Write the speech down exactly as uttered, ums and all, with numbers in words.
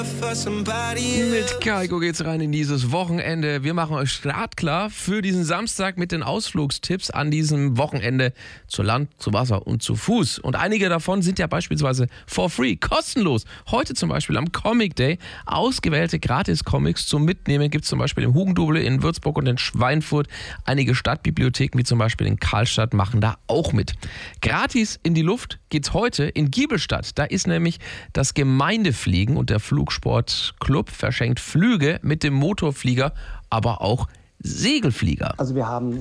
Mit Kaiko geht's rein in dieses Wochenende. Wir machen euch startklar für diesen Samstag mit den Ausflugstipps an diesem Wochenende zu Land, zu Wasser und zu Fuß. Und einige davon sind ja beispielsweise for free, kostenlos. Heute zum Beispiel am Comic Day ausgewählte Gratis-Comics zum Mitnehmen. Gibt es zum Beispiel im Hugendubel in Würzburg und in Schweinfurt. Einige Stadtbibliotheken wie zum Beispiel in Karlstadt machen da auch mit. Gratis in die Luft geht's heute in Giebelstadt. Da ist nämlich das Gemeindefliegen und der Flugsportclub verschenkt Flüge mit dem Motorflieger, aber auch Segelflieger. Also wir haben